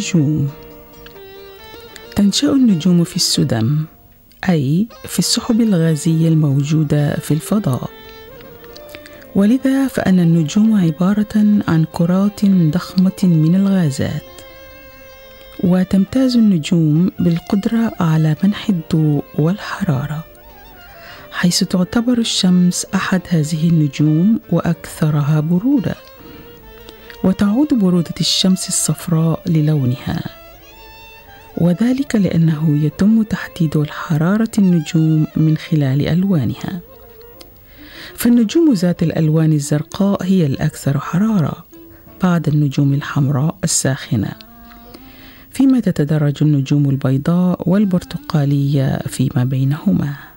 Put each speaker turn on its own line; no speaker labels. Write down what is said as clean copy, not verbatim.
النجوم. تنشأ النجوم في السدم، أي في السحب الغازية الموجودة في الفضاء، ولذا فإن النجوم عبارة عن كرات ضخمة من الغازات. وتمتاز النجوم بالقدرة على منح الضوء والحرارة، حيث تعتبر الشمس أحد هذه النجوم وأكثرها برودة، وتعود برودة الشمس الصفراء للونها، وذلك لأنه يتم تحديد حرارة النجوم من خلال ألوانها. فالنجوم ذات الألوان الزرقاء هي الأكثر حرارة بعد النجوم الحمراء الساخنة، فيما تتدرج النجوم البيضاء والبرتقالية فيما بينهما.